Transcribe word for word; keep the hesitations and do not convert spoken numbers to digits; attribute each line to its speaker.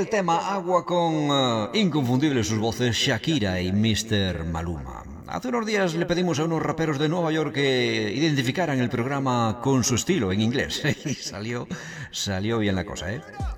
Speaker 1: el tema Agua con uh, inconfundibles sus voces Shakira y mister Maluma. Hace unos días le pedimos a unos raperos de Nueva York que identificaran el programa con su estilo en inglés y salió, salió bien la cosa, ¿eh?